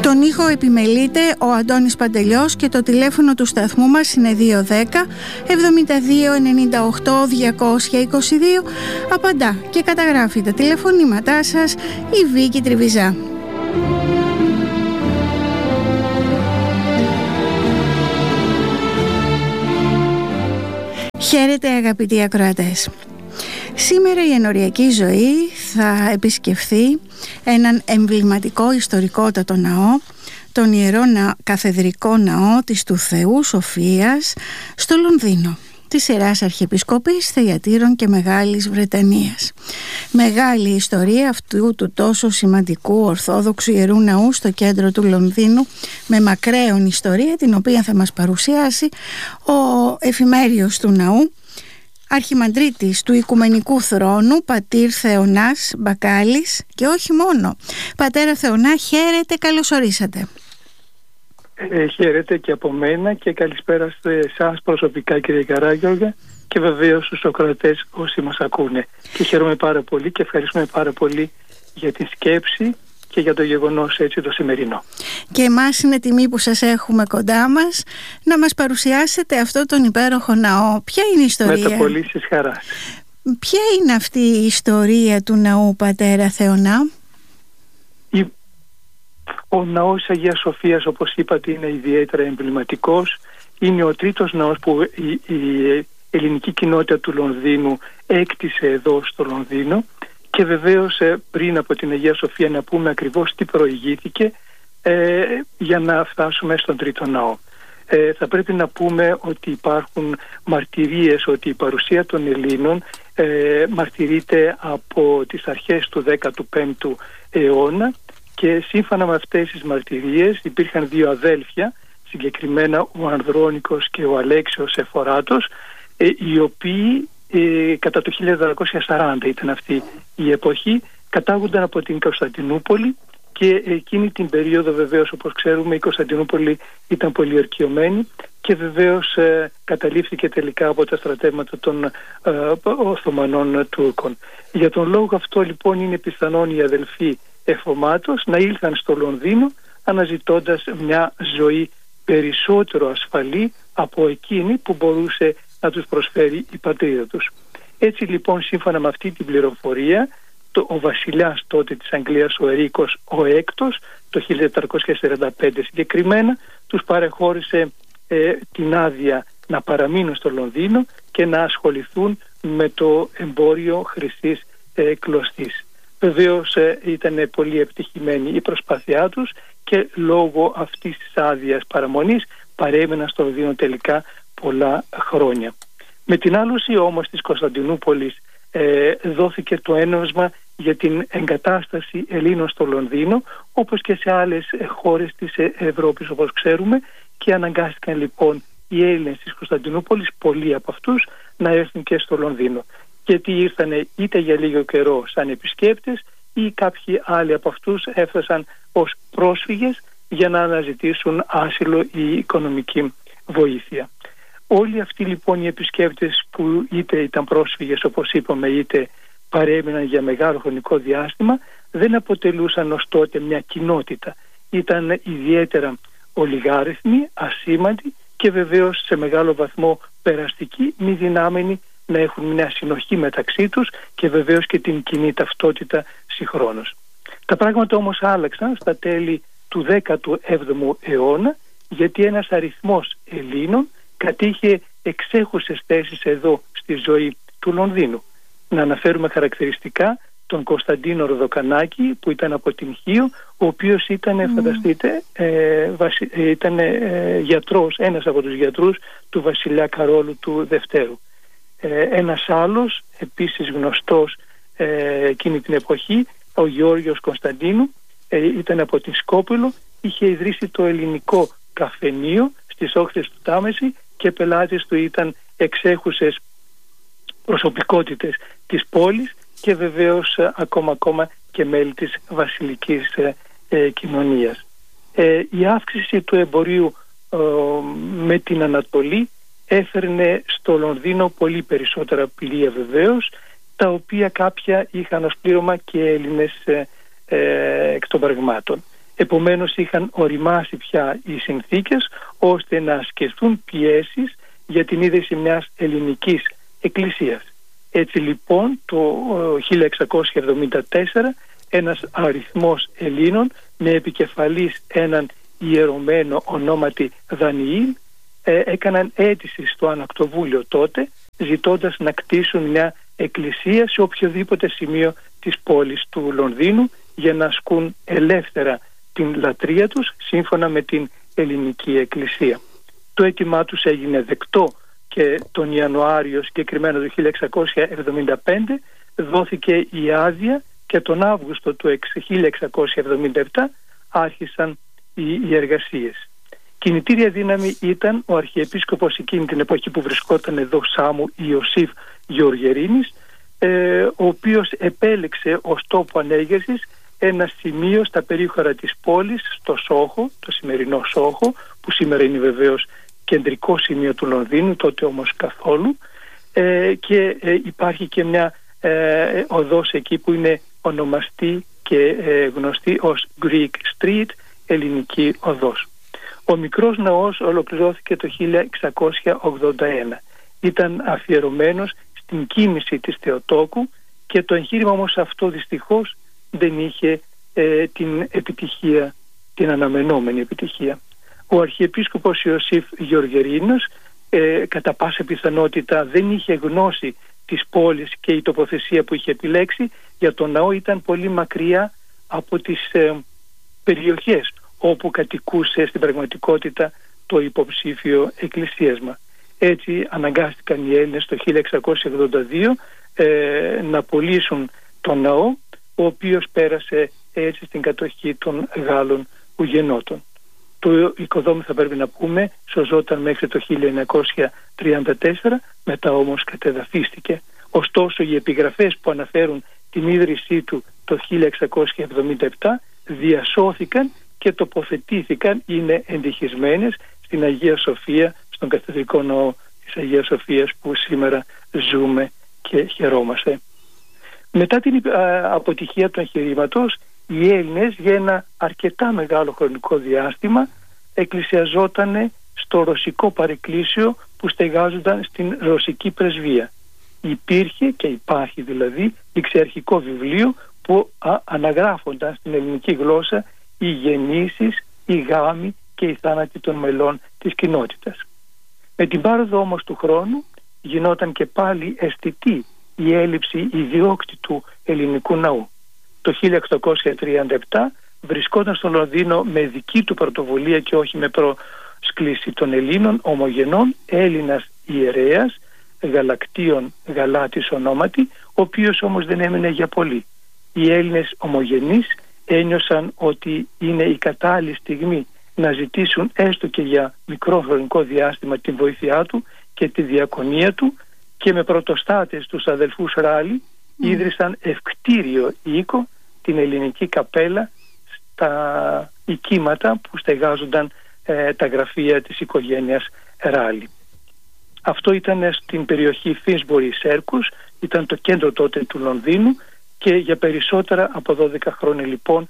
Τον ήχο επιμελείται ο Αντώνης Παντελιός και το τηλέφωνο του σταθμού μας είναι 210 72 98 222. Απαντά και καταγράφει τα τηλεφωνήματά σας η Βίκη Τριβιζά. Χαίρετε αγαπητοί ακροατές. Σήμερα η ενοριακή ζωή θα επισκεφθεί έναν εμβληματικό ιστορικότατο ναό, τον Ιερό Καθεδρικό Ναό της του Θεού Σοφίας στο Λονδίνο, της Ιεράς Αρχιεπισκοπής Θεατήρων και Μεγάλης Βρετανίας. Μεγάλη ιστορία αυτού του τόσο σημαντικού ορθόδοξου Ιερού Ναού στο κέντρο του Λονδίνου, με μακραίων ιστορία, την οποία θα μας παρουσιάσει ο εφημέριος του ναού, Αρχιμανδρίτης του Οικουμενικού Θρόνου, πατήρ Θεωνάς Μπακάλης, και όχι μόνο. Πατέρα Θεωνά, χαίρετε, καλώς ορίσατε. Χαίρετε και από μένα και καλησπέρα σε εσάς προσωπικά, κύριε Καράγιοργα, και βεβαίως στους ακροατές όσοι μας ακούνε. Και χαίρομαι πάρα πολύ και ευχαριστούμε πάρα πολύ για τη σκέψη και για το γεγονός έτσι το σημερινό. Και εμάς είναι τιμή που σας έχουμε κοντά μας να μας παρουσιάσετε αυτό τον υπέροχο ναό. Ποια είναι η ιστορία? Με τα πολύ της χαράς. Ποια είναι αυτή η ιστορία του ναού, πατέρα Θεωνά? Ο ναός της Αγίας Σοφίας, όπως είπατε, είναι ιδιαίτερα εμβληματικός. Είναι ο τρίτος ναός που η ελληνική κοινότητα του Λονδίνου έκτισε εδώ στο Λονδίνο. Και βεβαίως πριν από την Αγία Σοφία να πούμε ακριβώς τι προηγήθηκε για να φτάσουμε στον τρίτο ναό. Θα πρέπει να πούμε ότι υπάρχουν μαρτυρίες ότι η παρουσία των Ελλήνων μαρτυρείται από τις αρχές του 15ου αιώνα, και σύμφωνα με αυτές τις μαρτυρίες υπήρχαν δύο αδέλφια, συγκεκριμένα ο Ανδρώνικος και ο Αλέξιος Εφοράτος, οι οποίοι κατά το 1240 ήταν αυτή η εποχή, κατάγονταν από την Κωνσταντινούπολη, και εκείνη την περίοδο βεβαίως, όπως ξέρουμε, η Κωνσταντινούπολη ήταν πολιορκιωμένη και βεβαίως καταλήφθηκε τελικά από τα στρατεύματα των Οθωμανών Τούρκων. Για τον λόγο αυτό λοιπόν είναι πιθανόν οι αδελφοί Εφωμάτος να ήλθαν στο Λονδίνο αναζητώντας μια ζωή περισσότερο ασφαλή από εκείνη που μπορούσε να τους προσφέρει η πατρίδα τους. Έτσι λοιπόν, σύμφωνα με αυτή την πληροφορία, ο βασιλιάς τότε της Αγγλίας, ο Ερίκος ο Έκτος, το 1445 συγκεκριμένα, τους παρεχώρησε την άδεια να παραμείνουν στο Λονδίνο και να ασχοληθούν με το εμπόριο χρυσής κλωστής. Βεβαίως ήταν πολύ επιτυχημένη η προσπάθειά τους και λόγω αυτής της άδειας παραμονής παρέμεναν στο Λονδίνο τελικά πολλά χρόνια. Με την άλωση όμως της Κωνσταντινούπολης δόθηκε το έναυσμα για την εγκατάσταση Ελλήνων στο Λονδίνο, όπως και σε άλλες χώρες της Ευρώπης όπως ξέρουμε, και αναγκάστηκαν λοιπόν οι Έλληνες της Κωνσταντινούπολης, πολλοί από αυτούς, να έρθουν και στο Λονδίνο. Γιατί ήρθαν είτε για λίγο καιρό σαν επισκέπτες, ή κάποιοι άλλοι από αυτούς έφτασαν ως πρόσφυγες για να αναζητήσουν άσυλο ή οικονομική βοήθεια. Όλοι αυτοί λοιπόν οι επισκέπτες που είτε ήταν πρόσφυγες όπως είπαμε, είτε παρέμειναν για μεγάλο χρονικό διάστημα, δεν αποτελούσαν ως τότε μια κοινότητα. Ήταν ιδιαίτερα ολιγάριθμοι, ασήμαντοι και βεβαίως σε μεγάλο βαθμό περαστικοί, μη δυνάμενοι να έχουν μια συνοχή μεταξύ τους και βεβαίως και την κοινή ταυτότητα συγχρόνως. Τα πράγματα όμως άλλαξαν στα τέλη του 17ου αιώνα, γιατί ένας αριθμός Ελλήνων κατήχε εξέχουσες θέσεις εδώ στη ζωή του Λονδίνου. Να αναφέρουμε χαρακτηριστικά τον Κωνσταντίνο Ροδοκανάκη, που ήταν από την Χίο, ο οποίος ήταν, φανταστείτε, ήταν γιατρός, ένας από τους γιατρούς του βασιλιά Καρόλου του Δευτέρου. Ένας άλλος, επίσης γνωστός εκείνη την εποχή, ο Γεώργιος Κωνσταντίνου, ήταν από την Σκόπελο, είχε ιδρύσει το ελληνικό καφενείο στις όχθες του Τάμεση και πελάτες του ήταν εξέχουσες προσωπικότητες της πόλης και βεβαίως ακόμα και μέλη της βασιλικής κοινωνίας. Η αύξηση του εμπορίου με την Ανατολή έφερνε στο Λονδίνο πολύ περισσότερα πλοία βεβαίως, τα οποία κάποια είχαν ως πλήρωμα και Έλληνες εκ των πραγμάτων. Επομένως είχαν οριμάσει πια οι συνθήκες ώστε να ασκηθούν πιέσεις για την ίδρυση μιας ελληνικής εκκλησίας. Έτσι λοιπόν το 1674 ένας αριθμός Ελλήνων με επικεφαλής έναν ιερωμένο ονόματι Δανιήλ έκαναν αίτηση στο Ανακτοβούλιο τότε, ζητώντας να κτίσουν μια εκκλησία σε οποιοδήποτε σημείο της πόλης του Λονδίνου για να ασκούν ελεύθερα την λατρεία τους σύμφωνα με την ελληνική εκκλησία. Το αίτημά τους έγινε δεκτό και τον Ιανουάριο, συγκεκριμένα το 1675, δόθηκε η άδεια και τον Αύγουστο του 1677 άρχισαν οι εργασίες. Κινητήρια δύναμη ήταν ο Αρχιεπίσκοπος εκείνη την εποχή που βρισκόταν εδώ, Σάμου Ιωσήφ Γεωργερίνης, ο οποίος επέλεξε ως τόπο ανέγερσης ένα σημείο στα περίχωρα της πόλης, στο Σόχο, το σημερινό Σόχο, που σήμερα είναι βεβαίως κεντρικό σημείο του Λονδίνου, τότε όμως καθόλου, και υπάρχει και μια οδός εκεί που είναι ονομαστή και γνωστή ως Greek Street, ελληνική οδός. Ο μικρός ναός ολοκληρώθηκε το 1681. Ήταν αφιερωμένος στην κοίμηση της Θεοτόκου και το εγχείρημα όμως αυτό δυστυχώς δεν είχε την επιτυχία, την αναμενόμενη επιτυχία. Ο Αρχιεπίσκοπος Ιωσήφ Γεωργερίνος κατά πάσα πιθανότητα δεν είχε γνώση της πόλης και η τοποθεσία που είχε επιλέξει για τον ναό ήταν πολύ μακριά από τις περιοχές όπου κατοικούσε στην πραγματικότητα το υποψήφιο εκκλησίασμα. Έτσι αναγκάστηκαν οι Έλληνες το 1682 να πωλήσουν τον ναό, ο οποίος πέρασε έτσι στην κατοχή των Γάλλων Ουγενότων. Το οικοδόμημα, θα πρέπει να πούμε, σωζόταν μέχρι το 1934, μετά όμως κατεδαφίστηκε. Ωστόσο οι επιγραφές που αναφέρουν την ίδρυσή του το 1677 διασώθηκαν και τοποθετήθηκαν, είναι εντυχισμένες στην Αγία Σοφία, στον καθεδρικό ναό της Αγίας Σοφίας που σήμερα ζούμε και χαιρόμαστε. Μετά την αποτυχία του εγχειρήματος, οι Έλληνες για ένα αρκετά μεγάλο χρονικό διάστημα εκκλησιαζόταν στο ρωσικό παρεκκλήσιο που στεγάζονταν στην ρωσική πρεσβεία. Υπήρχε και υπάρχει δηλαδή ληξιαρχικό βιβλίο που αναγράφονταν στην ελληνική γλώσσα οι γεννήσεις, οι γάμοι και οι θάνατοι των μελών της κοινότητας. Με την πάροδο όμως του χρόνου γινόταν και πάλι αισθητή η έλλειψη ιδιόκτητου ελληνικού ναού. Το 1837 βρισκόταν στο Λονδίνο με δική του πρωτοβουλία και όχι με πρόσκληση των Ελλήνων ομογενών Έλληνας ιερέας Γαλακτίων Γαλάτης ονόματι, ο οποίος όμως δεν έμεινε για πολύ. Οι Έλληνες ομογενείς ένιωσαν ότι είναι η κατάλληλη στιγμή να ζητήσουν έστω και για μικρό χρονικό διάστημα την βοήθειά του και τη διακονία του και με πρωτοστάτες τους αδελφούς Ράλι ίδρυσαν ευκτήριο οίκο, την ελληνική καπέλα, στα οικίματα που στεγάζονταν τα γραφεία της οικογένειας Ράλι. Αυτό ήταν στην περιοχή Φίνσμπορι Σέρκους, ήταν το κέντρο τότε του Λονδίνου και για περισσότερα από 12 χρόνια λοιπόν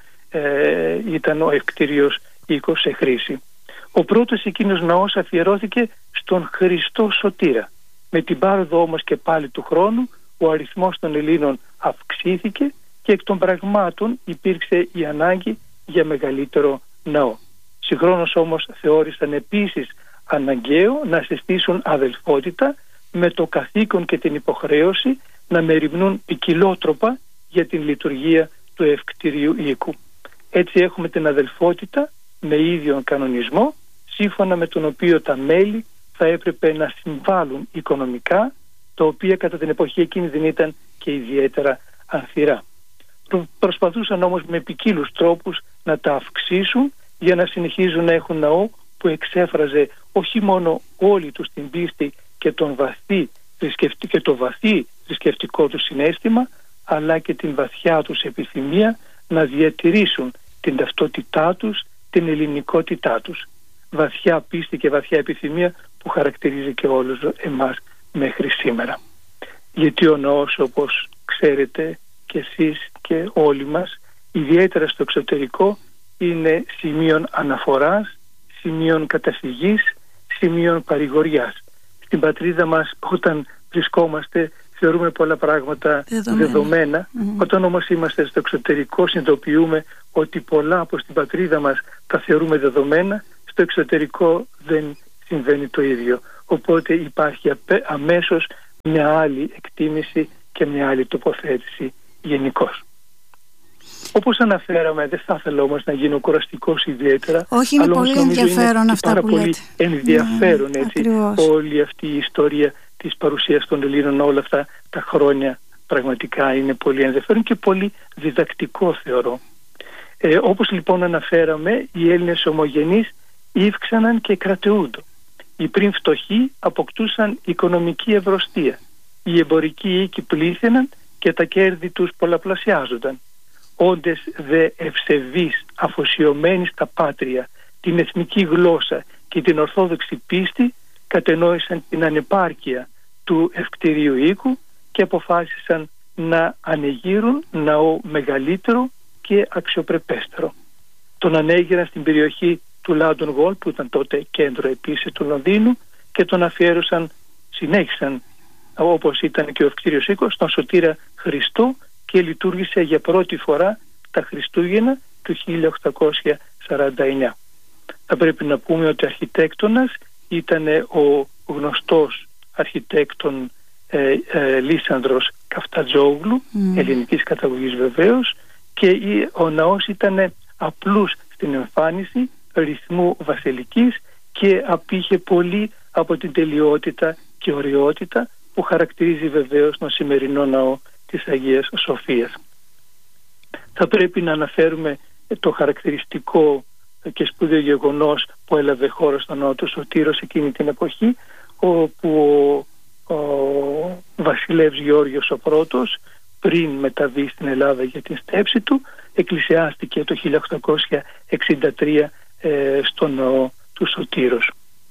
ήταν ο ευκτήριος οίκος σε χρήση. Ο πρώτος εκείνος ναός αφιερώθηκε στον Χριστό Σωτήρα. Με την πάροδο όμως και πάλι του χρόνου ο αριθμός των Ελλήνων αυξήθηκε και εκ των πραγμάτων υπήρξε η ανάγκη για μεγαλύτερο ναό. Συγχρόνως όμως θεώρησαν επίσης αναγκαίο να συστήσουν αδελφότητα με το καθήκον και την υποχρέωση να μεριμνούν ποικιλότροπα για την λειτουργία του ευκτηρίου οίκου. Έτσι έχουμε την αδελφότητα με ίδιον κανονισμό, σύμφωνα με τον οποίο τα μέλη θα έπρεπε να συμβάλλουν οικονομικά, τα οποία κατά την εποχή εκείνη δεν ήταν και ιδιαίτερα ανθυρά. Προσπαθούσαν όμως με ποικίλους τρόπους να τα αυξήσουν για να συνεχίζουν να έχουν ναό που εξέφραζε όχι μόνο όλη τους την πίστη και το βαθύ θρησκευτικό του συναίσθημα, αλλά και την βαθιά τους επιθυμία να διατηρήσουν την ταυτότητά τους, την ελληνικότητά τους. Βαθιά πίστη και βαθιά επιθυμία που χαρακτηρίζει και όλους εμάς μέχρι σήμερα. Γιατί ο ναός, όπως ξέρετε και εσείς και όλοι μας, ιδιαίτερα στο εξωτερικό, είναι σημείων αναφοράς, σημείων καταφυγής, σημείων παρηγοριάς. Στην πατρίδα μας, όταν βρισκόμαστε, θεωρούμε πολλά πράγματα δεδομένα. Όταν όμως είμαστε στο εξωτερικό, συνειδητοποιούμε ότι πολλά από στην πατρίδα μας τα θεωρούμε δεδομένα. Στο εξωτερικό δεν συμβαίνει το ίδιο. Οπότε υπάρχει αμέσως μια άλλη εκτίμηση και μια άλλη τοποθέτηση γενικώς. Όπως αναφέραμε, δεν θα ήθελα όμως να γίνω κουραστικός ιδιαίτερα. Όχι, είναι πολύ ενδιαφέρον αυτά που λέτε. Πολύ ενδιαφέρον όλη αυτή η ιστορία της παρουσίας των Ελλήνων όλα αυτά τα χρόνια. Πραγματικά είναι πολύ ενδιαφέρον και πολύ διδακτικό, θεωρώ. Όπως λοιπόν αναφέραμε, οι Έλληνες ομογενείς ύφξαναν και κρατεούντο. Οι πριν φτωχοί αποκτούσαν οικονομική ευρωστία. Οι εμπορικοί οίκοι πλήθαιναν και τα κέρδη τους πολλαπλασιάζονταν. Όντες δε ευσεβείς, αφοσιωμένοι στα πάτρια, την εθνική γλώσσα και την ορθόδοξη πίστη, κατενόησαν την ανεπάρκεια του ευκτηρίου οίκου και αποφάσισαν να ανεγείρουν ναό μεγαλύτερο και αξιοπρεπέστερο. Τον ανέγειραν στην περιοχή του Λάντον Γολ, που ήταν τότε κέντρο επίσης του Λονδίνου, και τον αφιέρωσαν, συνέχισαν όπως ήταν και ο ευκτήριος οίκος, στον Σωτήρα Χριστό, και λειτουργήσε για πρώτη φορά τα Χριστούγεννα του 1849. Θα πρέπει να πούμε ότι ο αρχιτέκτονας ήταν ο γνωστός αρχιτέκτον Λίσανδρος Καφτατζόγλου, ελληνικής καταγωγής βεβαίως, και ο ναός ήταν απλούς στην εμφάνιση, ρυθμού βασιλικής, και απήχε πολύ από την τελειότητα και ωραιότητα που χαρακτηρίζει βεβαίως τον σημερινό ναό της Αγίας Σοφίας. Θα πρέπει να αναφέρουμε το χαρακτηριστικό και σπουδαίο γεγονός που έλαβε χώρα στον ναό του Σωτήρος εκείνη την εποχή, όπου ο βασιλεύς Γεώργιος ο Πρώτος, πριν μεταβεί στην Ελλάδα για την στέψη του, εκκλησιάστηκε το 1863 στον ναό του Σωτήρος.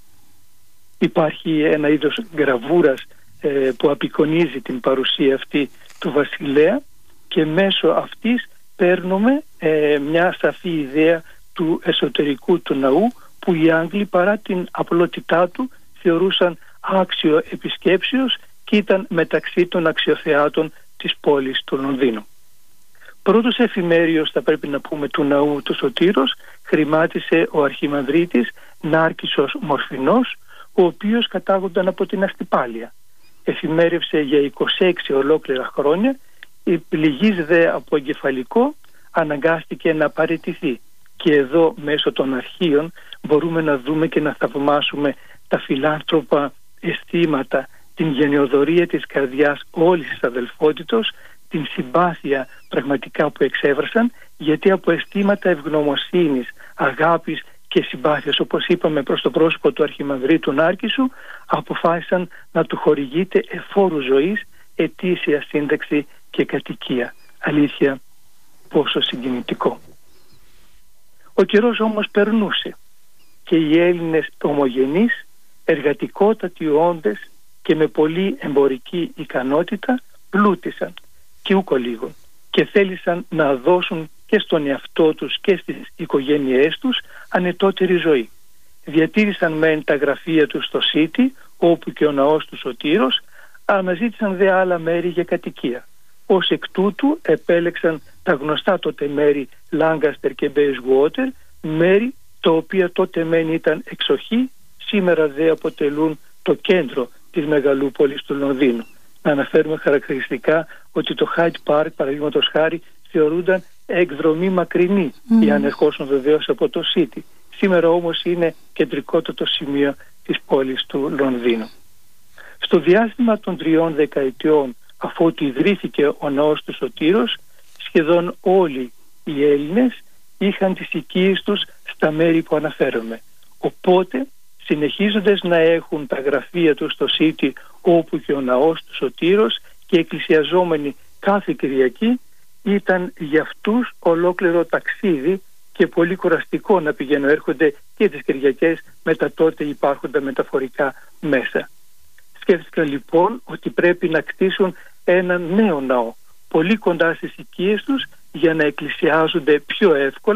Υπάρχει ένα είδος γραβούρας που απεικονίζει την παρουσία αυτή του βασιλέα, και μέσω αυτής παίρνουμε μια σαφή ιδέα του εσωτερικού του ναού, που οι Άγγλοι, παρά την απλότητά του, θεωρούσαν άξιο επισκέψεως και ήταν μεταξύ των αξιοθεάτων της πόλης του Λονδίνου. Πρώτος εφημέριος, θα πρέπει να πούμε, του ναού του Σωτήρος χρημάτισε ο αρχιμανδρίτης Νάρκισσος Μορφινός, ο οποίος κατάγονταν από την Αστυπάλεια. Εφημέρευσε για 26 ολόκληρα χρόνια, πληγής δε από εγκεφαλικό αναγκάστηκε να παραιτηθεί. Και εδώ μέσω των αρχείων μπορούμε να δούμε και να θαυμάσουμε τα φιλάνθρωπα αισθήματα, την γενεοδορία της καρδιάς όλης της αδελφότητος, την συμπάθεια πραγματικά που εξέφρασαν, γιατί από αισθήματα ευγνωμοσύνης, αγάπης και συμπάθειας, όπως είπαμε, προς το πρόσωπο του Αρχιμανδρίτου Νάρκισσου, αποφάσισαν να του χορηγείται εφόρου ζωής ετήσια σύνταξη και κατοικία. Αλήθεια, πόσο συγκινητικό. Ο καιρός όμως περνούσε και οι Έλληνες ομογενείς, εργατικότατοι όντες και με πολύ εμπορική ικανότητα, πλούτησαν και ούκο λίγο, και θέλησαν να δώσουν και στον εαυτό τους και στις οικογένειές τους ανετότερη ζωή. Διατήρησαν μεν τα γραφεία τους στο Σίτι, όπου και ο ναός του Σωτήρος, αναζήτησαν δε άλλα μέρη για κατοικία. Ως εκ τούτου επέλεξαν τα γνωστά τότε μέρη Λάγκαστερ και Μπέιζουότερ, μέρη τα οποία τότε μεν ήταν εξοχή, σήμερα δε αποτελούν το κέντρο της μεγαλούπολης του Λονδίνου. Να αναφέρουμε χαρακτηριστικά ότι το Hyde Park, παραδείγματος χάρη, θεωρούνταν εκδρομή μακρινή, εάν ερχόσουν βεβαίως από το City. Σήμερα όμως είναι κεντρικότατο σημείο της πόλης του Λονδίνου. Στο διάστημα των 3 δεκαετιών αφότου ιδρύθηκε ο ναός του Σωτήρος, σχεδόν όλοι οι Έλληνες είχαν τις οικίες τους στα μέρη που αναφέρομαι. Οπότε, συνεχίζοντας να έχουν τα γραφεία τους στο City, όπου και ο ναός του Σωτήρος, και εκκλησιαζόμενοι κάθε Κυριακή, ήταν για αυτούς ολόκληρο ταξίδι και πολύ κουραστικό να πηγαίνουν έρχονται και τις Κυριακές με τα τότε υπάρχοντα μεταφορικά μέσα. Σκέφτηκαν λοιπόν ότι πρέπει να κτίσουν έναν νέο ναό πολύ κοντά στις οικίες τους, για να εκκλησιάζονται πιο εύκολα,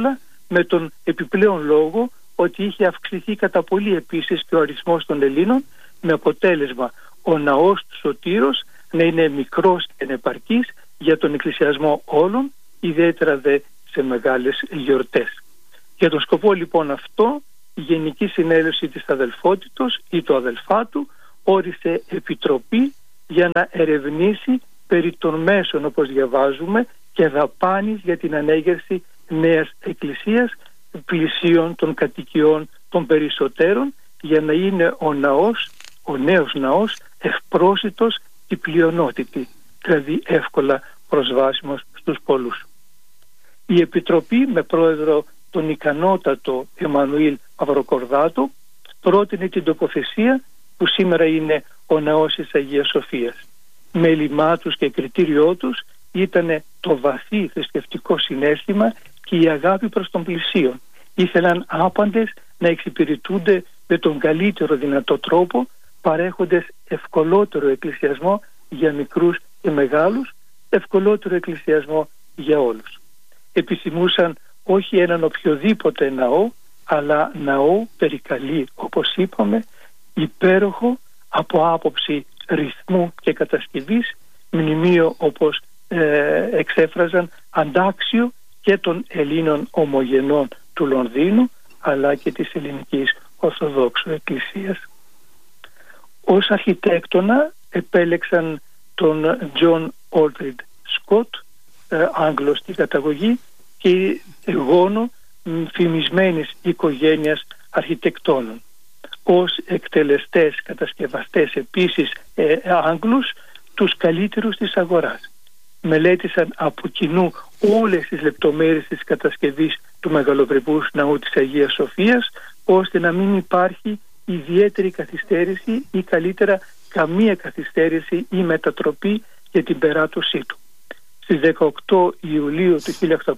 με τον επιπλέον λόγο ότι είχε αυξηθεί κατά πολύ επίσης και ο αριθμός των Ελλήνων, με αποτέλεσμα ο ναός του Σωτήρος να είναι μικρός και ανεπαρκής για τον εκκλησιασμό όλων, ιδιαίτερα δε σε μεγάλες γιορτές. Για τον σκοπό λοιπόν αυτό, η Γενική Συνέλευση της Αδελφότητος ή του Αδελφάτου όρισε επιτροπή για να ερευνήσει περί των μέσων, όπως διαβάζουμε, και δαπάνης για την ανέγερση νέας εκκλησίας, πλησίων των κατοικιών των περισσότερων, για να είναι ο νέος ναός ευπρόσιτος και πλειονότητη, δηλαδή εύκολα προσβάσιμος στους πολλούς. Η Επιτροπή, με πρόεδρο τον ικανότατο Εμμανουήλ Μαυροκορδάτο, πρότεινε την τοποθεσία που σήμερα είναι ο ναός της Αγίας Σοφίας. Μέλημά τους και κριτήριό τους ήταν το βαθύ θρησκευτικό συναίσθημα και η αγάπη προς τον πλησίον. Ήθελαν άπαντες να εξυπηρετούνται με τον καλύτερο δυνατό τρόπο, παρέχοντες ευκολότερο εκκλησιασμό για μικρούς και μεγάλους, ευκολότερο εκκλησιασμό για όλους. Επιθυμούσαν όχι έναν οποιοδήποτε ναό, αλλά ναό περικαλή, όπως είπαμε, υπέροχο από άποψη ρυθμού και κατασκευής, μνημείο όπως εξέφραζαν, αντάξιο και των Ελλήνων ομογενών του Λονδίνου, αλλά και της ελληνικής Ορθοδόξου Εκκλησίας. Ως αρχιτέκτονα επέλεξαν τον Τζον Όλτριντ Σκοτ, Άγγλος στην καταγωγή και γόνο φημισμένης οικογένειας αρχιτεκτόνων. Ως εκτελεστές κατασκευαστές επίσης Άγγλους, τους καλύτερους της αγοράς. Μελέτησαν από κοινού όλες τις λεπτομέρειες της κατασκευής του μεγαλοπρεπούς ναού της Αγίας Σοφίας, ώστε να μην υπάρχει ιδιαίτερη καθυστέρηση ή καλύτερα καμία καθυστέρηση ή μετατροπή για την περάτωσή του. Στις 18 Ιουλίου του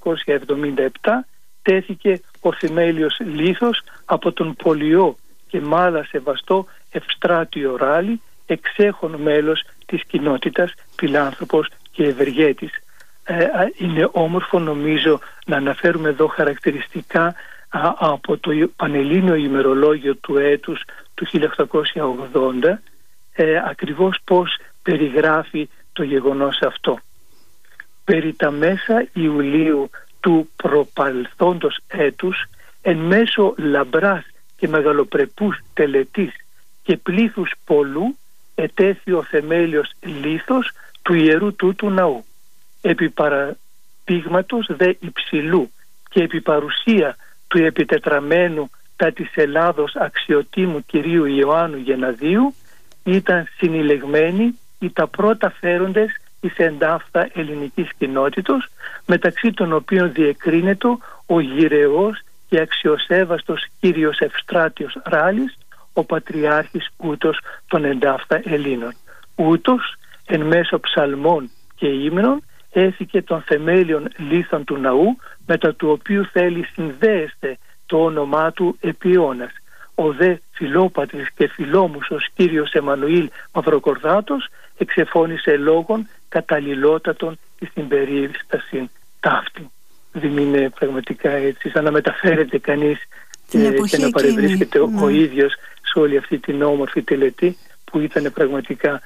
1877 τέθηκε ο θεμέλιος λίθος από τον πολιό και μάλα σεβαστό Ευστράτιο Ράλι, εξέχον μέλος της κοινότητας, φιλάνθρωπος και ευεργέτης. Είναι όμορφο νομίζω να αναφέρουμε εδώ χαρακτηριστικά από το Πανελλήνιο ημερολόγιο του έτους του 1880 ακριβώς πώς περιγράφει το γεγονός αυτό. Περί τα μέσα Ιουλίου του προπαρελθόντος έτους, εν μέσω λαμπράς και μεγαλοπρεπούς τελετής και πλήθους πολλού, ετέθη ο θεμέλιος λίθος του ιερού τούτου ναού. Επί παραδείγματος δε υψηλού και επί παρουσία του επιτετραμένου τα της Ελλάδος αξιοτήμου κυρίου Ιωάννου Γεναδίου, ήταν συνηλεγμένοι οι τα πρώτα φέροντες της εντάφθα ελληνικής κοινότητος, μεταξύ των οποίων διεκρίνεται ο γυρεός και αξιοσέβαστος κύριος Ευστράτιος Ράλης, ο πατριάρχης ούτως των εντάφθα Ελλήνων. Ούτως, εν μέσω ψαλμών και ύμνων, έθηκε των θεμέλιων λίθων του ναού, μετά του οποίου θέλει συνδέεστε το όνομά του επί αιώνας. Ο δε φιλόπατρης και φιλόμουσος κύριος Εμμανουήλ Μαυροκορδάτος εξεφώνησε λόγων καταλληλότατων στην περίσταση ταύτη. Δεν είναι πραγματικά έτσι, σαν να μεταφέρεται κανείς και να παρευρίσκεται ο ίδιος σε όλη αυτή την όμορφη τελετή που ήταν πραγματικά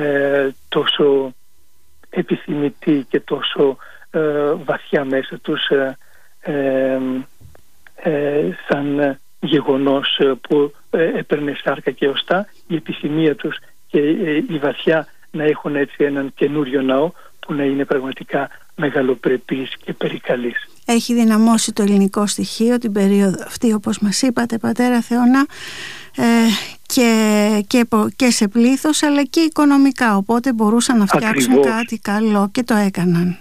τόσο επιθυμητή και τόσο βαθιά μέσα τους σαν γεγονός που έπαιρνε σάρκα και οστά, η επιθυμία τους και η βαθιά να έχουν έτσι έναν καινούριο ναό που να είναι πραγματικά μεγαλοπρεπής και περικαλής. Έχει δυναμώσει το στοιχείο την περίοδο αυτή, όπως μας είπατε, πατέρα Θεωνά, και σε πλήθος αλλά και οικονομικά, οπότε μπορούσαν να φτιάξουν ακριβώς κάτι καλό και το έκαναν.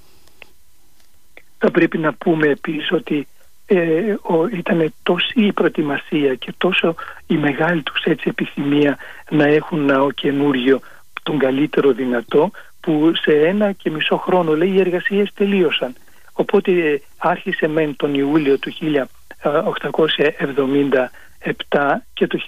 Θα πρέπει να πούμε επίσης ότι ήταν τόση η προετοιμασία και τόσο η μεγάλη τους έτσι επιθυμία να έχουν ναό καινούριο, τον καλύτερο δυνατό, που σε 1,5 χρόνο, λέει, οι εργασίες τελείωσαν. Οπότε άρχισε μεν τον Ιούλιο του 1877 και το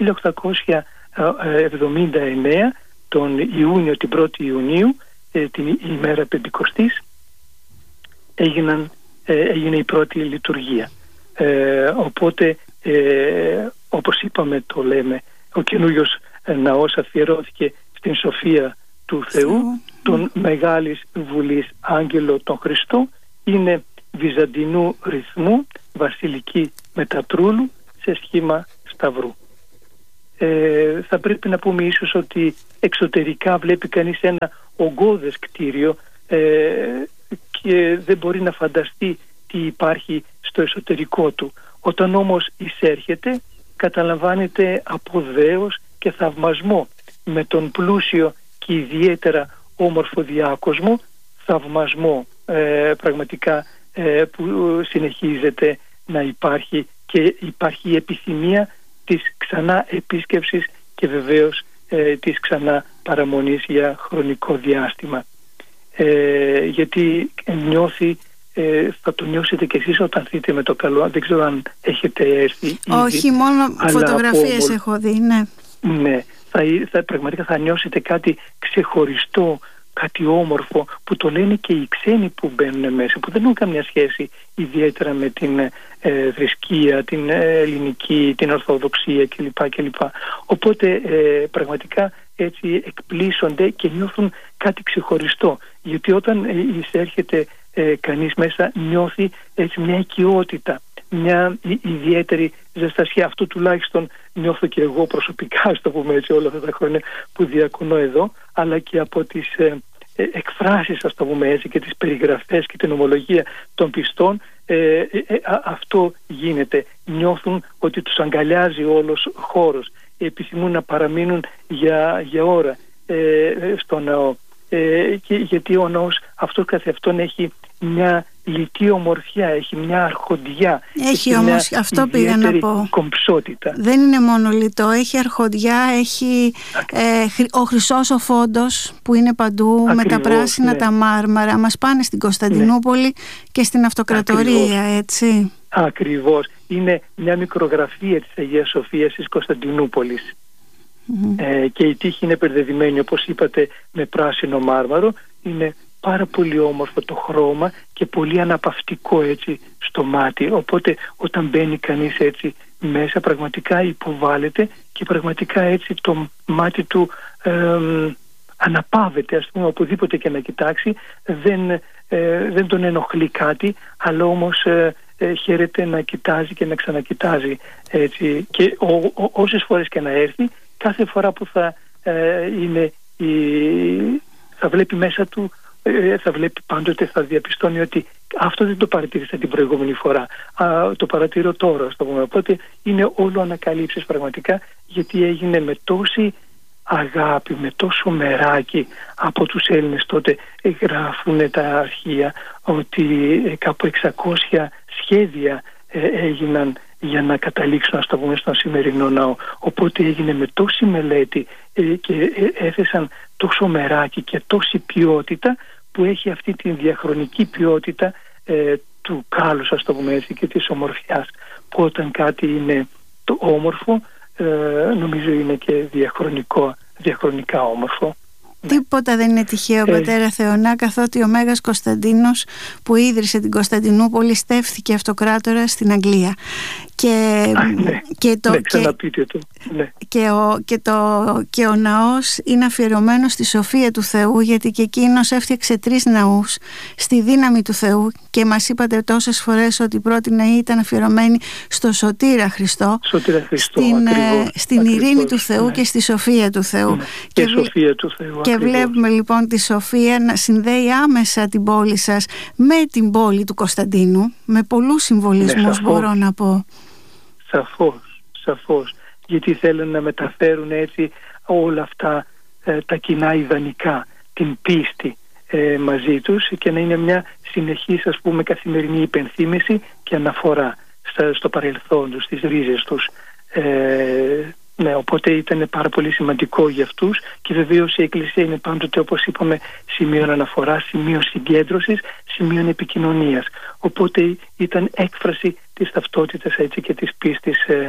1879 τον Ιούνιο, την 1η Ιουνίου, την ημέρα Πεντηκοστής, έγινε η πρώτη λειτουργία. Οπότε όπως είπαμε, το λέμε, ο καινούριος ναός αφιερώθηκε στην σοφία του Θεού, τον Μεγάλης Βουλής Άγγελο τον Χριστό. Είναι βυζαντινού ρυθμού, βασιλική μετατρούλου σε σχήμα σταυρού. Θα πρέπει να πούμε ίσως ότι εξωτερικά βλέπει κανείς ένα ογκώδες κτίριο και δεν μπορεί να φανταστεί τι υπάρχει στο εσωτερικό του. Όταν όμως εισέρχεται, καταλαμβάνεται από δέος και θαυμασμό με τον πλούσιο και ιδιαίτερα όμορφο διάκοσμο, θαυμασμό πραγματικά που συνεχίζεται να υπάρχει, και υπάρχει η επιθυμία της ξανά επίσκεψης και βεβαίως της ξανά παραμονής για χρονικό διάστημα. Γιατί νιώθει, θα το νιώσετε κι εσείς όταν δείτε με το καλό, δεν ξέρω αν έχετε έρθει ήδη. Όχι, μόνο φωτογραφίες έχω δει, ναι. Ναι, πραγματικά θα νιώσετε κάτι ξεχωριστό, κάτι όμορφο, που το λένε και οι ξένοι που μπαίνουν μέσα, που δεν έχουν καμιά σχέση ιδιαίτερα με την θρησκεία, την ελληνική, την ορθοδοξία κλπ. Οπότε πραγματικά έτσι εκπλήσονται και νιώθουν κάτι ξεχωριστό, γιατί όταν εισέρχεται κανείς μέσα, νιώθει έτσι μια οικειότητα, μια ιδιαίτερη ζεστασιά. Αυτό τουλάχιστον νιώθω και εγώ προσωπικά, στο πούμε έτσι, όλα αυτά τα χρόνια που διακονώ εδώ, αλλά και από τις εκφράσεις, ας το πούμε έτσι, και τις περιγραφές και την ομολογία των πιστών, αυτό γίνεται. Νιώθουν ότι τους αγκαλιάζει όλος ο χώρος, επιθυμούν να παραμείνουν για ώρα στο ναό, γιατί ο ναός αυτός καθ' αυτόν έχει μια λιτή ομορφιά, έχει μια αρχοντιά, έχει όμως, αυτό πήγα να πω, κομψότητα. Δεν είναι μόνο λιτό, έχει αρχοντιά, έχει ο χρυσός ο φόντος που είναι παντού. Ακριβώς, με τα πράσινα, ναι, τα μάρμαρα, μας πάνε στην Κωνσταντινούπολη, ναι, και στην Αυτοκρατορία. Ακριβώς. Έτσι. Ακριβώς, είναι μια μικρογραφία της Αγίας Σοφίας της Κωνσταντινούπολης. Και η τύχη είναι περδεδημένη, όπως είπατε, με πράσινο μάρμαρο. Είναι πάρα πολύ όμορφο το χρώμα και πολύ αναπαυτικό έτσι στο μάτι. Οπότε όταν μπαίνει κανείς έτσι μέσα, πραγματικά υποβάλλεται και πραγματικά έτσι το μάτι του αναπαύεται, ας πούμε, οπουδήποτε και να κοιτάξει. Δεν τον ενοχλεί κάτι, αλλά όμως χαίρεται να κοιτάζει και να ξανακοιτάζει έτσι. Και όσες φορές και να έρθει, κάθε φορά που θα βλέπει μέσα του, θα βλέπει πάντοτε, θα διαπιστώνει ότι αυτό δεν το παρατήρησα την προηγούμενη φορά, το παρατηρώ τώρα, στο πούμε. Οπότε είναι όλο ανακαλύψεις πραγματικά, γιατί έγινε με τόση αγάπη, με τόσο μεράκι από τους Έλληνες. Τότε γράφουν τα αρχεία ότι κάπου 600 σχέδια έγιναν για να καταλήξουν, ας το πούμε, στον σημερινό ναό. Οπότε έγινε με τόση μελέτη και έθεσαν τόσο μεράκι και τόση ποιότητα, που έχει αυτή τη διαχρονική ποιότητα του κάλους, ας το πούμε έτσι, και της ομορφιάς, που όταν κάτι είναι το όμορφο, νομίζω είναι και διαχρονικά όμορφο. Τίποτα δεν είναι τυχαίο, πατέρα Θεωνά, καθότι ο Μέγας Κωνσταντίνος που ίδρυσε την Κωνσταντινούπολη στέφθηκε αυτοκράτορα στην Αγγλία. Και ο ναός είναι αφιερωμένος στη σοφία του Θεού, γιατί και εκείνος έφτιαξε 3 ναούς στη δύναμη του Θεού, και μας είπατε τόσες φορές ότι η πρώτη ναή ήταν αφιερωμένη στο Σωτήρα Χριστό, στην ειρήνη του Θεού, ναι, και στη σοφία του Θεού, ναι, και σοφία του Θεού. Και βλέπουμε λοιπόν τη σοφία να συνδέει άμεσα την πόλη σας με την πόλη του Κωνσταντίνου, με πολλούς συμβολισμούς, ναι, μπορώ να πω. Σαφώς, γιατί θέλουν να μεταφέρουν έτσι όλα αυτά τα κοινά ιδανικά, την πίστη μαζί τους, και να είναι μια συνεχής, ας πούμε, καθημερινή υπενθύμηση και αναφορά στο παρελθόν τους, στις ρίζες τους. Ναι, οπότε ήταν πάρα πολύ σημαντικό για αυτούς, και βεβαίως η Εκκλησία είναι πάντοτε, όπως είπαμε, σημείο αναφοράς, σημείο συγκέντρωσης, σημείο επικοινωνίας. Οπότε ήταν έκφραση της ταυτότητας έτσι και της πίστης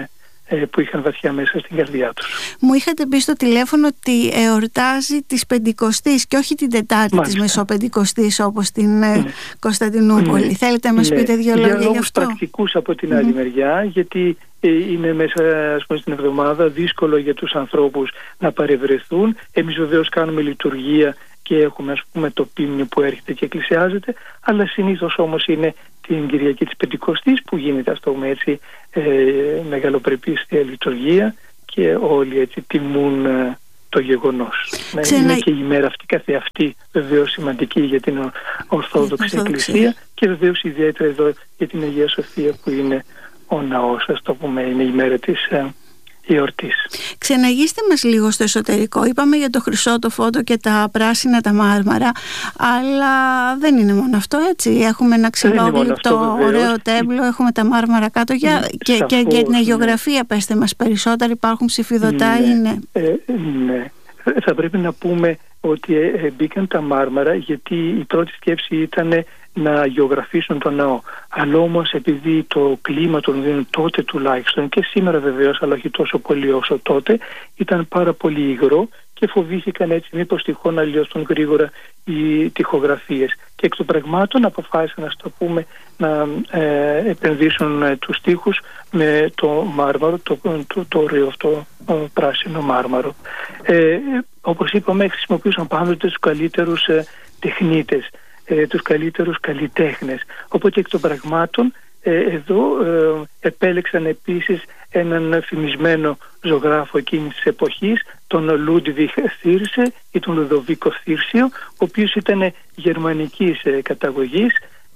που είχαν βαθιά μέσα στην καρδιά τους. Μου είχατε πει στο τηλέφωνο ότι εορτάζει της Πεντηκοστής και όχι την Τετάρτη της Μεσοπεντηκοστής όπως στην Κωνσταντινούπολη. Θέλετε να μας πείτε δύο λόγια γι' λόγους αυτό? πρακτικούς από την άλλη μεριά, γιατί είναι μέσα, ας πούμε, στην εβδομάδα, δύσκολο για τους ανθρώπους να παρευρεθούν. Εμείς βεβαίως κάνουμε λειτουργία και έχουμε, ας πούμε, το πίμνιο που έρχεται και εκκλησιάζεται, αλλά συνήθως όμως είναι την Κυριακή της Πεντηκοστής που γίνεται, ας το πούμε έτσι, μεγαλοπρεπής λειτουργία και όλοι έτσι τιμούν το γεγονός. Είναι και η μέρα αυτή καθεαυτή βεβαίως σημαντική για την Ορθόδοξη Εκκλησία και βεβαίως ιδιαίτερα εδώ για την Αγία Σοφία που είναι ο ναός, ας το πούμε, είναι η μέρα της εορτής. Ξεναγήστε μας λίγο στο εσωτερικό. Είπαμε για το χρυσό το φώτο και τα πράσινα τα μάρμαρα, αλλά δεν είναι μόνο αυτό, έτσι. Έχουμε ένα ξυλόγλυπτο ωραίο τέμπλο, έχουμε τα μάρμαρα κάτω και για την αγιογραφία πέστε μας περισσότερα, υπάρχουν ψηφιδωτά, είναι. Ναι, θα πρέπει να πούμε ότι μπήκαν τα μάρμαρα γιατί η πρώτη σκέψη ήταν να αγιογραφήσουν τον ναό. Αλλά όμως επειδή το κλίμα των Λονδίνων τότε τουλάχιστον και σήμερα βεβαίως, αλλά όχι τόσο πολύ όσο τότε, ήταν πάρα πολύ υγρό και φοβήθηκαν έτσι μήπως τυχόν να λιώσουν γρήγορα οι τοιχογραφίες. Και εκ των πραγμάτων αποφάσισαν, να το πούμε, να επενδύσουν τους τοίχους με το μάρμαρο, το ωραίο αυτό πράσινο μάρμαρο. Όπως είπαμε, χρησιμοποιούσαν πάντοτε τους καλύτερους τεχνίτες, τους καλύτερους καλλιτέχνες. Οπότε εκ των πραγμάτων εδώ επέλεξαν επίσης έναν φημισμένο ζωγράφο εκείνης της εποχής, τον Λούντβιχ Θίρσε ή τον Λουδοβίκο Θίρσιο, ο οποίος ήταν γερμανικής καταγωγής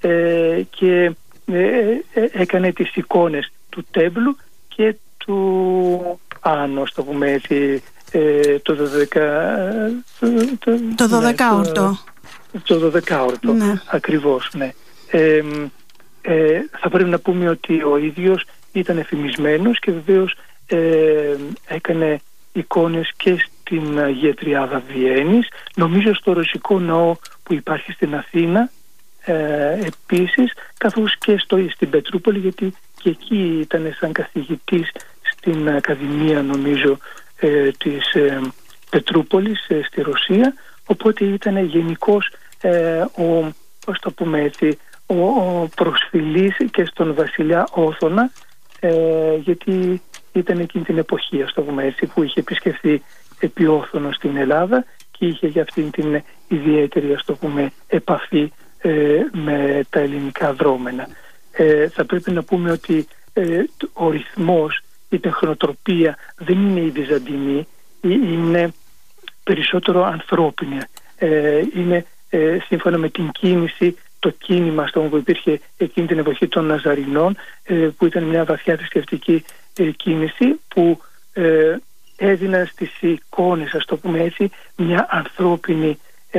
και έκανε τις εικόνες του τέμπλου και του Άνω, το πούμε έτσι, το 12όρτο. Το 12όρτο, ακριβώς, ναι. Θα πρέπει να πούμε ότι ο ίδιος ήταν εφημισμένος και βεβαίως έκανε εικόνες και στην Αγία Τριάδα Βιέννης, νομίζω στο Ρωσικό Ναό που υπάρχει στην Αθήνα επίσης, καθώς και στην Πετρούπολη, γιατί και εκεί ήταν σαν καθηγητής στην Ακαδημία, νομίζω, της Πετρούπολης στη Ρωσία. Οπότε ήταν γενικώς πώς το πούμε έτσι, ο προσφυλής και στον βασιλιά Όθωνα, γιατί ήταν εκείνη την εποχή, ας το πούμε έτσι, που είχε επισκεφθεί επί Όθωνο στην Ελλάδα και είχε για αυτήν την ιδιαίτερη, ας το πούμε, επαφή με τα ελληνικά δρόμενα. Θα πρέπει να πούμε ότι ο ρυθμός, η τεχνοτροπία δεν είναι η βυζαντινή, είναι περισσότερο ανθρώπινη. Είναι σύμφωνα με την κίνηση, το κίνημα που υπήρχε εκείνη την εποχή των Ναζαρινών, που ήταν μια βαθιά θρησκευτική κίνηση που έδιναν στις εικόνες, ας το πούμε έτσι, μια ανθρώπινη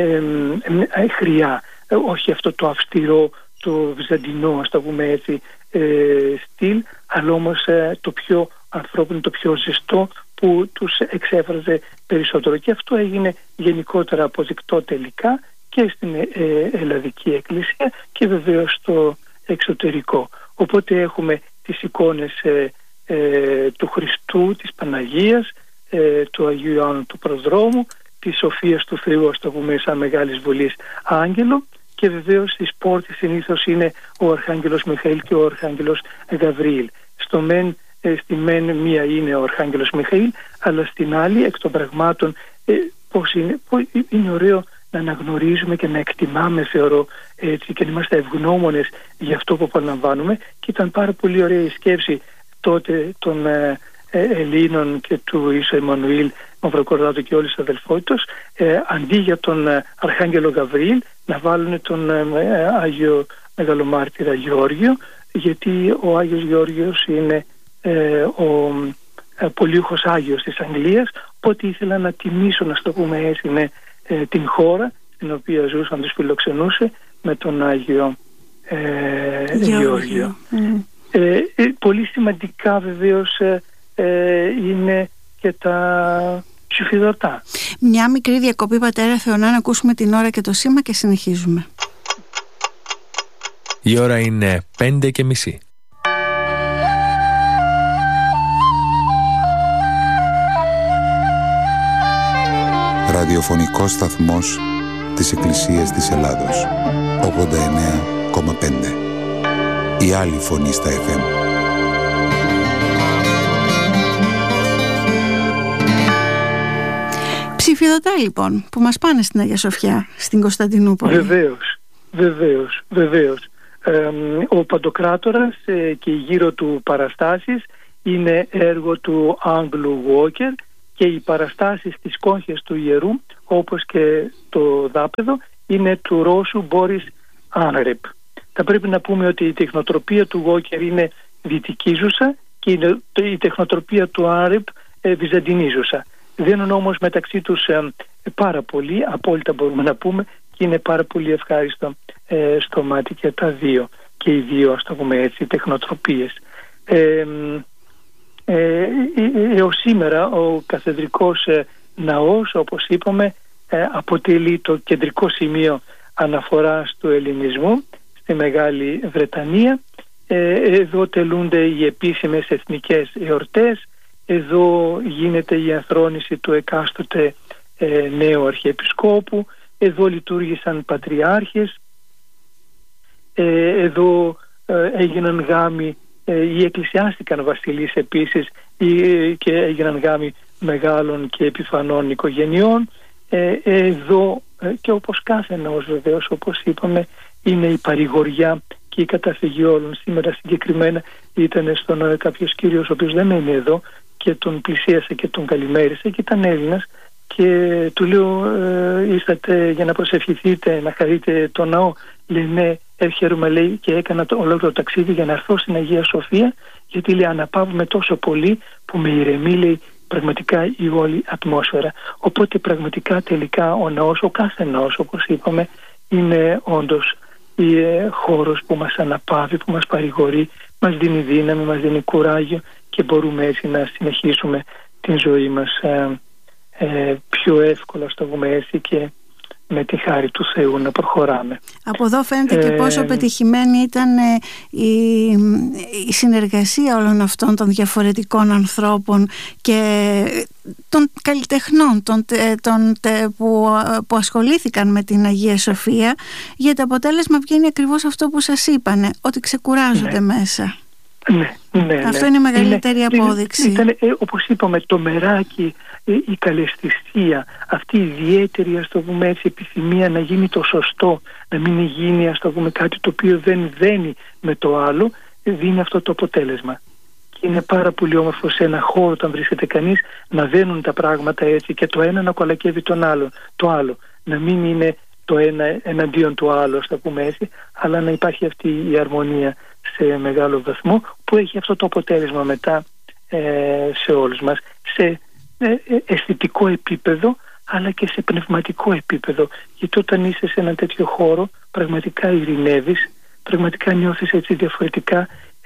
χρειά, όχι αυτό το αυστηρό, το βυζαντινό, ας το πούμε έτσι, στυλ, αλλά όμως το πιο ανθρώπινο, το πιο ζεστό, που τους εξέφραζε περισσότερο. Και αυτό έγινε γενικότερα αποδεικτό τελικά και στην Ελλαδική Εκκλησία και βεβαίως στο εξωτερικό. Οπότε έχουμε τις εικόνες του Χριστού, της Παναγίας, του Αγίου Ιωάννου του Προδρόμου, της Σοφίας του Θεού, ας το πούμε, σαν Μεγάλης Βολής Άγγελο, και βεβαίως στις πόρτες συνήθως είναι ο Αρχάγγελος Μιχαήλ και ο Αρχάγγελος Γαβριήλ. Στη μεν μία είναι ο Αρχάγγελος Μιχαήλ, αλλά στην άλλη εκ των πραγμάτων πώς είναι ωραίο να αναγνωρίζουμε και να εκτιμάμε, θεωρώ έτσι, και να είμαστε ευγνώμονες για αυτό που απολαμβάνουμε. Και ήταν πάρα πολύ ωραία η σκέψη τότε των Ελλήνων και του Ιησού Εμμανουήλ Μαυροκορδάτου και όλης της αδελφότητος, αντί για τον Αρχάγγελο Γαβριήλ να βάλουν τον Άγιο Μεγαλομάρτυρα Γεώργιο, γιατί ο Άγιος Γεώργιος είναι ο πολύουχος Άγιος της Αγγλίας, οπότε ήθελα να τιμήσω, να το πούμε έτσι, την χώρα στην οποία ζούσαν, τους φιλοξενούσε με τον Άγιο Γεώργιο. Πολύ σημαντικά βεβαίως είναι και τα ψηφιδωτά. Μια μικρή διακοπή, πατέρα Θεωνά, να ακούσουμε την ώρα και το σήμα και συνεχίζουμε. Η ώρα είναι 5:30. ραδιοφωνικός σταθμός της Εκκλησίας της Ελλάδος. 89,5. Η άλλη φωνή στα FM. Ψηφιδωτά λοιπόν που μας πάνε στην Αγία Σοφιά, στην Κωνσταντινούπολη. Βεβαίως. Ο Παντοκράτορας και οι γύρω του παραστάσεις είναι έργο του Άγγλου Walker, και οι παραστάσεις της Κόγιας του Ιερού, όπως και το δάπεδο, είναι του Ρώσου Μπόρις Άνρεπ. Θα πρέπει να πούμε ότι η τεχνοτροπία του Walker είναι δυτικίζουσα και η τεχνοτροπία του Άνρεπ βυζαντινίζουσα. Δίνουν όμως μεταξύ τους πάρα πολύ, απόλυτα μπορούμε να πούμε, και είναι πάρα πολύ ευχάριστο στο μάτι και τα δύο, και οι δύο, ας το πούμε έτσι, τεχνοτροπίες. Έως σήμερα ο καθεδρικός ναός, όπως είπαμε, αποτελεί το κεντρικό σημείο αναφοράς του ελληνισμού στη Μεγάλη Βρετανία. Εδώ τελούνται οι επίσημες εθνικές εορτές, εδώ γίνεται η ενθρόνηση του εκάστοτε νέου αρχιεπισκόπου, εδώ λειτουργήσαν πατριάρχες, εδώ έγιναν γάμοι ή εκκλησιάστηκαν βασιλείς επίσης, και έγιναν γάμοι μεγάλων και επιφανών οικογενειών. Εδώ, και όπως κάθε ναός βεβαίως, όπως είπαμε, είναι η παρηγοριά και η καταφυγή όλων. Σήμερα συγκεκριμένα ήταν στον κάποιος κύριος ο οποίος δεν είναι εδώ, και τον πλησίασε και τον καλημέρισε, και ήταν Έλληνας, και του λέω ήρθατε για να προσευχηθείτε, να χαρείτε το ναό? Λέει ναι, έρχομαι, λέει, και έκανα ολόκληρο ταξίδι για να έρθω στην Αγία Σοφία, γιατί λέει αναπαύουμε τόσο πολύ που με ηρεμεί, λέει, πραγματικά η όλη ατμόσφαιρα. Οπότε πραγματικά τελικά ο ναός, ο κάθε ναός, όπως είπαμε, είναι όντως χώρος που μας αναπαύει, που μας παρηγορεί, μας δίνει δύναμη, μας δίνει κουράγιο, και μπορούμε έτσι να συνεχίσουμε την ζωή μας πιο εύκολα, στο πούμε έτσι, και με τη χάρη του Θεού να προχωράμε. Από εδώ φαίνεται και πόσο πετυχημένη ήταν η συνεργασία όλων αυτών των διαφορετικών ανθρώπων και των καλλιτεχνών που ασχολήθηκαν με την Αγία Σοφία, για το αποτέλεσμα βγαίνει ακριβώς αυτό που σας είπανε, ότι ξεκουράζονται μέσα. Ναι. Αυτό είναι η μεγαλύτερη απόδειξη. Ήταν, όπως είπαμε, το μεράκι, η καλαισθησία, αυτή η ιδιαίτερη, ας το πούμε έτσι, επιθυμία να γίνει το σωστό, να μην γίνει, ας το πούμε, κάτι το οποίο δεν δένει με το άλλο, δίνει αυτό το αποτέλεσμα. Και είναι πάρα πολύ όμορφο σε ένα χώρο, όταν βρίσκεται κανείς, να δένουν τα πράγματα έτσι, και το ένα να κολακεύει το άλλο. Να μην είναι το ένα εναντίον του άλλου, ας το πούμε έτσι, αλλά να υπάρχει αυτή η αρμονία σε μεγάλο βαθμό, που έχει αυτό το αποτέλεσμα μετά σε όλους μας, σε αισθητικό επίπεδο, αλλά και σε πνευματικό επίπεδο. Γιατί όταν είσαι σε ένα τέτοιο χώρο, πραγματικά ειρηνεύεις, πραγματικά νιώθεις έτσι διαφορετικά,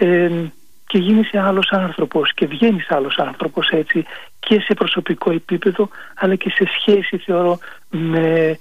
και γίνεσαι άλλος άνθρωπος και βγαίνεις άλλος άνθρωπος έτσι, και σε προσωπικό επίπεδο, αλλά και σε σχέση, θεωρώ, με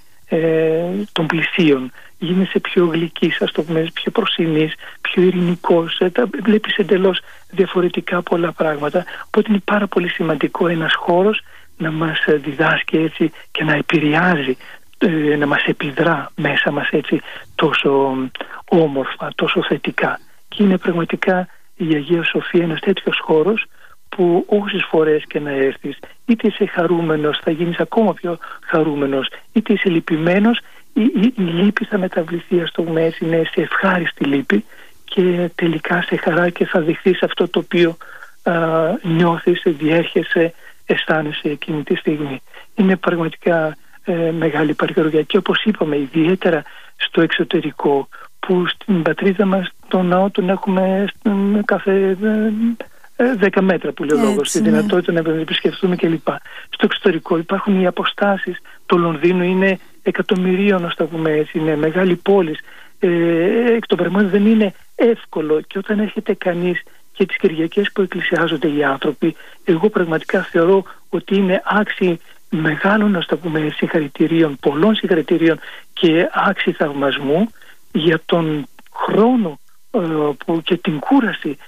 των πλησίων. Γίνεσαι πιο γλυκής, ας το πούμε, πιο προσινής, πιο ειρηνικός, βλέπεις εντελώς διαφορετικά πολλά πράγματα. Οπότε είναι πάρα πολύ σημαντικό ένας χώρος να μας διδάσκει έτσι και να επηρεάζει, να μας επιδρά μέσα μας έτσι τόσο όμορφα, τόσο θετικά. Και είναι πραγματικά η Αγία Σοφία ένας τέτοιος χώρος που όσες φορές και να έρθεις, είτε είσαι χαρούμενος, θα γίνεις ακόμα πιο χαρούμενος, είτε είσαι λυπημένος, η λύπη θα μεταβληθεί, ας το πούμε έτσι, είναι σε ευχάριστη λύπη, και τελικά σε χαρά, και θα δεχθείς αυτό το οποίο νιώθεις, διέρχεσαι, αισθάνεσαι εκείνη τη στιγμή. Είναι πραγματικά μεγάλη παρηγοριά, και όπως είπαμε, ιδιαίτερα στο εξωτερικό, που στην πατρίδα μας τον ναό τον έχουμε κάθε 10 μέτρα, που λέει ο λόγος, τη δυνατότητα να επισκεφθούμε κλπ. Στο εξωτερικό υπάρχουν οι αποστάσεις. Το Λονδίνο είναι εκατομμυρίων, να το πούμε έτσι, είναι μεγάλη πόλη. Εκ των πραγμάτων δεν είναι εύκολο, και όταν έρχεται κανείς και τις Κυριακές που εκκλησιάζονται οι άνθρωποι, εγώ πραγματικά θεωρώ ότι είναι άξιοι μεγάλων, να το πούμε, συγχαρητηρίων, πολλών συγχαρητηρίων, και άξιοι θαυμασμού για τον χρόνο και την κούραση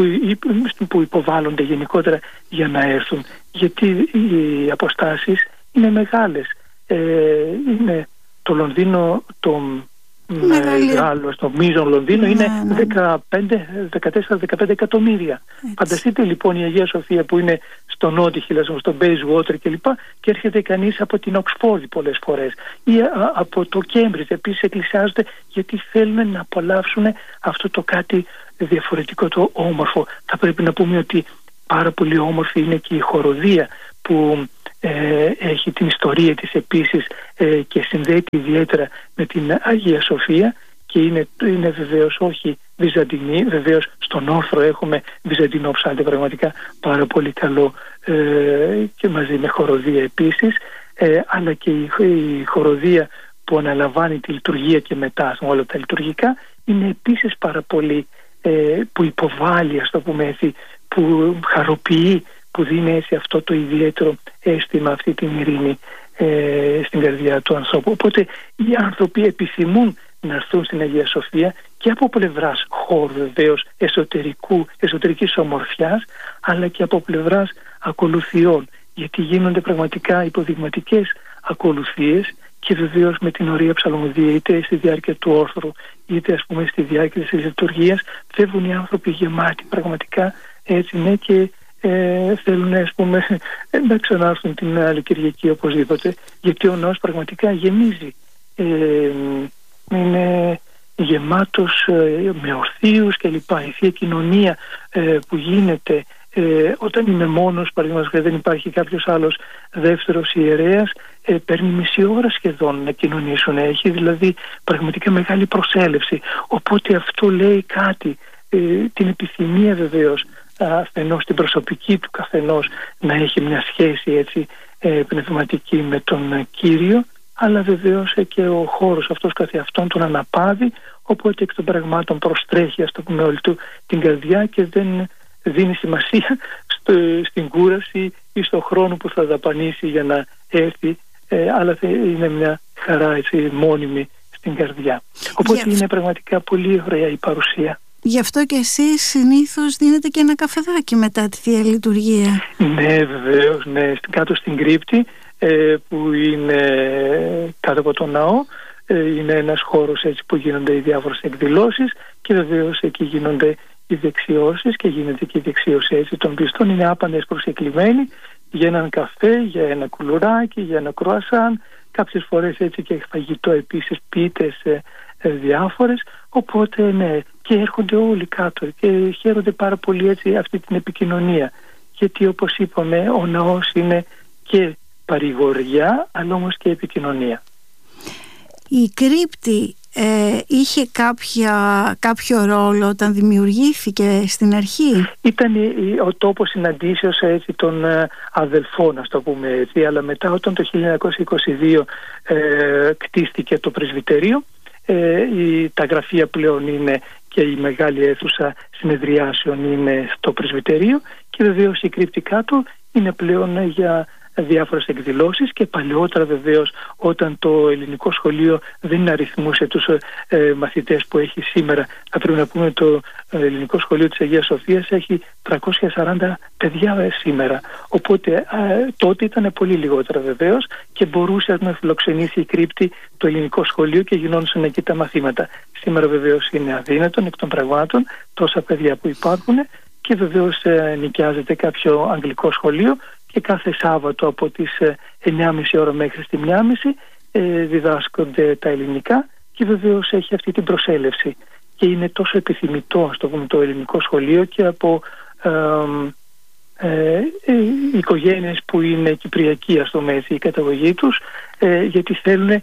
που υποβάλλονται γενικότερα για να έρθουν. Γιατί οι αποστάσεις είναι μεγάλες. Είναι το Λονδίνο, το μεγάλο, το μείζον Λονδίνο είναι 14-15 εκατομμύρια. Φανταστείτε λοιπόν η Αγία Σοφία που είναι στο Νότιχιλ, στο Bayswater κλπ. Και έρχεται κανείς από την Οξφόρδη πολλές φορές ή από το Κέμπριτζ. Επίσης εκκλησιάζονται γιατί θέλουν να απολαύσουν αυτό το κάτι διαφορετικό, το όμορφο. Θα πρέπει να πούμε ότι πάρα πολύ όμορφη είναι και η χοροδία που έχει την ιστορία της επίσης και συνδέεται ιδιαίτερα με την Αγία Σοφία και είναι βεβαίως όχι βυζαντινή, βεβαίως στον όρθρο έχουμε βυζαντινό ψάλτη πραγματικά πάρα πολύ καλό και μαζί με χοροδία επίσης, αλλά και η χοροδία που αναλαμβάνει τη λειτουργία και μετά όλα τα λειτουργικά είναι επίσης πάρα πολύ που υποβάλλει, ας το πούμε έτσι, που χαροποιεί, που δίνει έτσι αυτό το ιδιαίτερο αίσθημα, αυτή την ειρήνη στην καρδιά του ανθρώπου. Οπότε οι άνθρωποι επιθυμούν να έρθουν στην Αγία Σοφία και από πλευράς χώρου βεβαίως εσωτερικής ομορφιάς, αλλά και από πλευράς ακολουθιών, γιατί γίνονται πραγματικά υποδειγματικές ακολουθίες και βεβαίως με την ωραία ψαλμοδία, είτε στη διάρκεια του όρθρου είτε ας πούμε στη διάρκεια της λειτουργίας, φεύγουν οι άνθρωποι γεμάτοι πραγματικά έτσι, ναι, και θέλουν ας πούμε να ξανάρθουν την άλλη Κυριακή οπωσδήποτε, γιατί ο ναός πραγματικά γεμίζει, είναι γεμάτος με ορθίους και λοιπά. Η Θεία Κοινωνία που γίνεται όταν είμαι μόνος, παραδείγματος χάρη δεν υπάρχει κάποιος άλλος δεύτερος ιερέας, παίρνει μισή ώρα σχεδόν να κοινωνήσουν, έχει δηλαδή πραγματικά μεγάλη προσέλευση. Οπότε αυτό λέει κάτι, την επιθυμία βεβαίως αφενός την προσωπική του καθενός να έχει μια σχέση έτσι πνευματική με τον Κύριο, αλλά βεβαίως και ο χώρος αυτός καθεαυτόν τον αναπαύει, οπότε εκ των πραγμάτων προστρέχει, ας το πούμε, όλη του την καρδιά και δεν δίνει σημασία στην κούραση ή στον χρόνο που θα δαπανίσει για να έρθει, αλλά είναι μια χαρά έτσι μόνιμη στην καρδιά. Οπότε είναι πραγματικά πολύ ωραία η παρουσία. Γι' αυτό και εσείς συνήθως δίνετε και ένα καφεδάκι μετά τη Θεία Λειτουργία. Ναι, βεβαίως, ναι, κάτω στην κρύπτη που είναι κάτω από τον ναό. Είναι ένας χώρος έτσι που γίνονται οι διάφορες εκδηλώσεις και βεβαίως εκεί γίνονται οι δεξιώσεις και γίνεται και η δεξίωση έτσι των πιστών. Είναι άπαντες προσκεκλημένοι για έναν καφέ, για ένα κουλουράκι, για ένα κρουασάν, κάποιες φορές έτσι και φαγητό επίσης, πίτες διάφορες. Οπότε ναι, και έρχονται όλοι κάτω και χαίρονται πάρα πολύ έτσι αυτή την επικοινωνία, γιατί όπως είπαμε ο ναός είναι και παρηγοριά αλλά όμως και επικοινωνία. Η κρύπτη είχε κάποιο ρόλο όταν δημιουργήθηκε στην αρχή? Ήταν ο τόπος συναντήσεως έτσι των αδελφών, ας το πούμε έτσι, αλλά μετά όταν το 1922 κτίστηκε το πρεσβυτερείο, τα γραφεία πλέον είναι και η μεγάλη αίθουσα συνεδριάσεων είναι στο πρεσβυτερείο και βεβαίως η κρύπτη κάτω είναι πλέον για διάφορες εκδηλώσεις και παλαιότερα βεβαίως όταν το ελληνικό σχολείο δεν αριθμούσε τους μαθητές που έχει σήμερα. Θα πρέπει να πούμε το ελληνικό σχολείο της Αγίας Σοφίας έχει 340 παιδιά σήμερα, οπότε τότε ήταν πολύ λιγότερα βεβαίως και μπορούσε να φιλοξενήσει η κρύπτη το ελληνικό σχολείο και γινόντουσαν εκεί τα μαθήματα. Σήμερα βεβαίως είναι αδύνατον εκ των πραγμάτων τόσα παιδιά που υπάρχουν και βεβαίως νοικιάζεται κάποιο αγγλικό σχολείο και κάθε Σάββατο από τις 9.30 ώρα μέχρι τη 1.30 διδάσκονται τα ελληνικά και βεβαίως έχει αυτή την προσέλευση και είναι τόσο επιθυμητό ας το πούμε το ελληνικό σχολείο και από οικογένειες που είναι κυπριακοί ας το πούμε έτσι η καταγωγή τους, γιατί θέλουν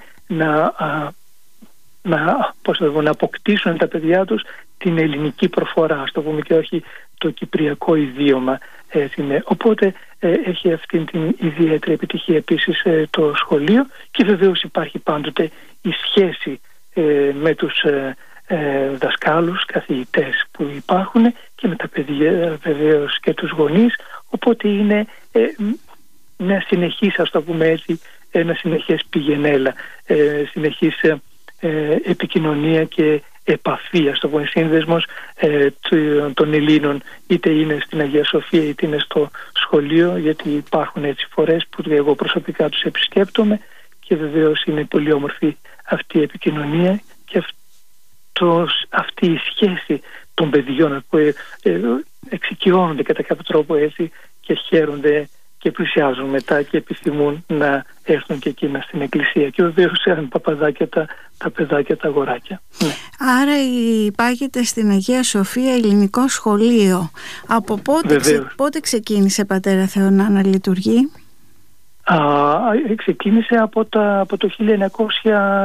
να αποκτήσουν τα παιδιά τους την ελληνική προφορά ας το πούμε και όχι το κυπριακό ιδίωμα. Οπότε έχει αυτή την ιδιαίτερη επιτυχία επίσης το σχολείο και βεβαίως υπάρχει πάντοτε η σχέση με τους δασκάλους, καθηγητές που υπάρχουν και με τα παιδιά βεβαίως και τους γονείς, οπότε είναι μια συνεχής ας το πούμε έτσι, ένα συνεχές πηγενέλα, συνεχής επικοινωνία και επαφή, ας το πούμε, σύνδεσμος των Ελλήνων, είτε είναι στην Αγία Σοφία είτε είναι στο σχολείο, γιατί υπάρχουν έτσι φορές που εγώ προσωπικά τους επισκέπτομαι και βεβαίως είναι πολύ όμορφη αυτή η επικοινωνία και αυτή η σχέση των παιδιών που εξοικειώνονται κατά κάποιο τρόπο έτσι και χαίρονται και πλησιάζουν μετά και επιθυμούν να έρθουν και εκείνα στην εκκλησία. Και βεβαίως είναι παπαδάκια τα παιδάκια, τα αγοράκια. Ναι. Άρα υπάγεται στην Αγία Σοφία ελληνικό σχολείο. Από πότε ξεκίνησε, πατέρα Θεωνά, να λειτουργεί? Ξεκίνησε από το 1900